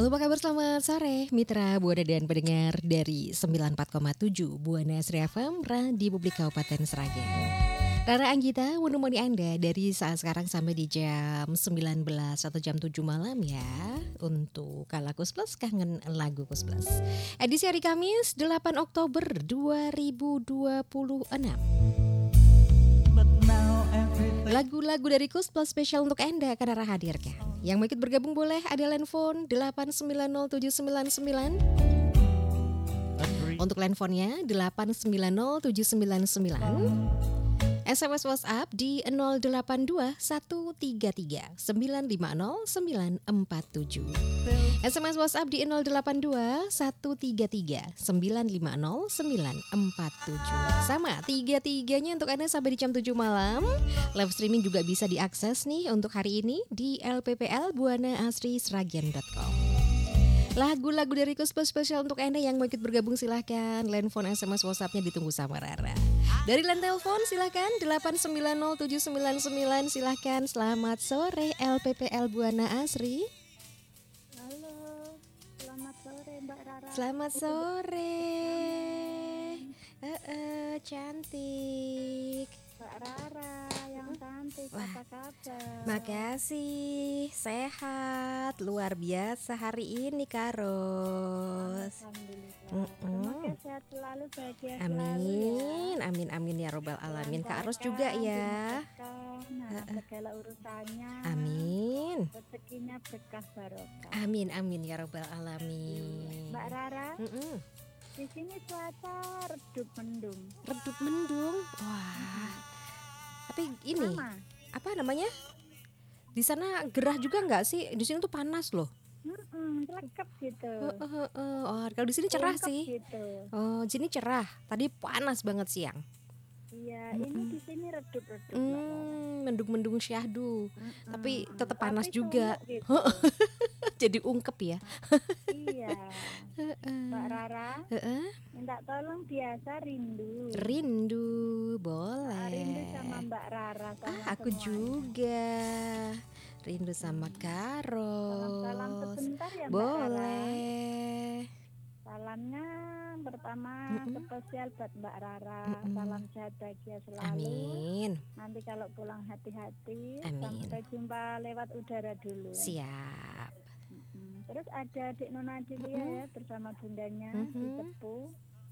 Halo, apa kabar? Selamat sore mitra Buana dan pendengar dari 94,7 Buana Sri FM Radio Publik Kabupaten Sragen. Rara Anggita menemani Anda dari saat sekarang sampai di jam 19 atau jam 7 malam ya, untuk Kala Kus Plus, Kangen Lagu Kus Plus. Edisi hari Kamis 8 Oktober 2026. Lagu-lagu dari Kus Plus spesial untuk Anda akan Rara hadirkan. Yang mau ikut bergabung boleh ada line phone 8907999. Untuk line phone-nya 8907999. SMS WhatsApp di 082133950947. SMS WhatsApp di 082133950947. Sama, tiga-tiganya untuk Anda sampai di jam 7 malam. Live streaming juga bisa diakses nih untuk hari ini di lpplbuanaasrisragen.com. Lagu-lagu dari Kus Plus spesial untuk Anda yang mau ikut bergabung silahkan. Line phone SMS WhatsApp-nya ditunggu sama Rara. Dari line telepon silahkan 8907999 silahkan. Selamat sore LPPL Buana Asri. Halo, selamat sore Mbak Rara. Selamat sore. Cantik. Mbak Rara yang cantik, apa kabar? Makasih, sehat, luar biasa hari ini Kak Ros. Alhamdulillah. Semoga sehat selalu, bahagia selalu Amin, amin, amin ya robbal alamin. Kak Ros juga ya. Nah, segala urusannya. Amin. Rezekinya berkah barokah. Amin, amin ya robbal alamin. Mbak Rara, di sini cuaca redup mendung. Redup mendung. Wah. Tapi ini Sama. apa namanya? Di sana gerah juga nggak sih? Di sini tuh panas loh. Lekep gitu. Oh, kalau di sini cerah Lengkap sih. gitu. Oh, di sini cerah. Tadi panas banget siang. Iya, ini di sini redup-redup. Mbak Rara. Mendung-mendung syahdu. Tapi tetap Tapi panas juga. sumuk gitu. Jadi ungkep ya. Iya. Mbak Rara, minta tolong biasa rindu. Rindu, boleh. Rindu sama Mbak Rara sama Aku semuanya. juga rindu sama Karo. Salam sebentar ya Mbak Rara. Boleh. Salamnya pertama spesial buat Mbak Rara. Salam sehat bahagia selalu. Amin. Nanti kalau pulang hati-hati. Amin. Sampai jumpa lewat udara dulu. Siap. Terus ada adik Nona Delia ya bersama bundanya di Tepu.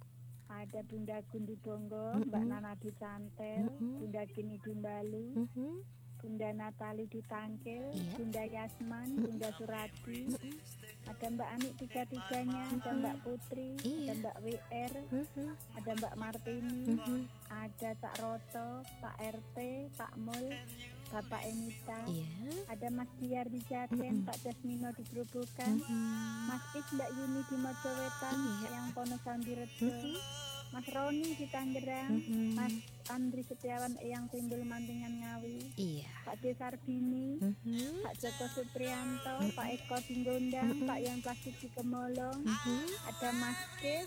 Ada Bunda Gundi Bongo, Mbak Nana di Cantel, Bunda Gini di Mbalu, Bunda Natali di Tangkil, Bunda Yasman, Bunda Surati, ada Mbak Ani tiga-tiganya, ada Mbak Putri, ada Mbak WR, ada Mbak Martini, ada Cak Roto, Pak RT, Pak Mul, Bapak Enita, ada Mas Diar di Jaten, Pak Jasmino di Gerobokan, Mas Is, Mbak Yuni di Mojowetan, yang Ponosambi Rejo, Mas Roni di Tangerang, Mas Andri Setiawan yang Timbul Mantingan Ngawi, Pak D Sarbini, Pak Joko Suprianto, Pak Eko di Gondang, Pak Yang Plastik di Kemolong, ada Mas Kes,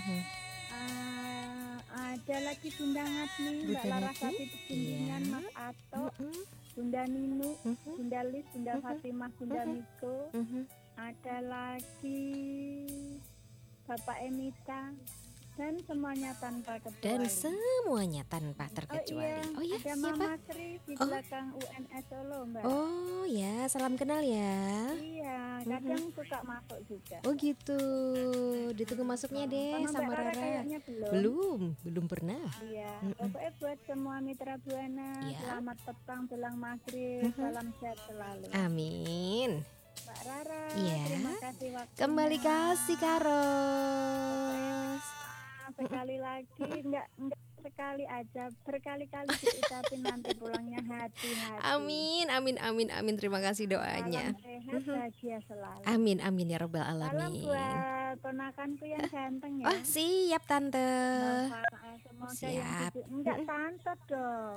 ada lagi Bunda Ngatni, Mbak Larasati di Bimbingan, Mas Ato, Bunda Ninu, Bunda Lis, Bunda Fatimah, Bunda Miko, ada lagi Bapak Emita, dan semuanya tanpa terkecuali. Oh iya, siapa? ada Mama Sri di belakang UNS Solo, Mbak. Oh ya, salam kenal ya. Iya, kadang suka masuk juga. Oh gitu, ditunggu masuknya deh sama Mbak Rara Rara. kayaknya belum. Belum pernah. Iya, pokoknya buat semua mitra Buana, selamat petang jelang maghrib, salam sehat selalu. Amin. Mbak Rara, Iya. terima kasih waktunya. Kembali kasih Karos. Sekali lagi, enggak sekali aja, berkali-kali diucapin nanti pulangnya hati-hati. Amin. Terima kasih doanya. Salam sehat, bahagia selalu. Amin ya robbal Salam alamin. buat ponakanku yang ganteng ya. Oh siap tante. Semoga yang enggak tante dong.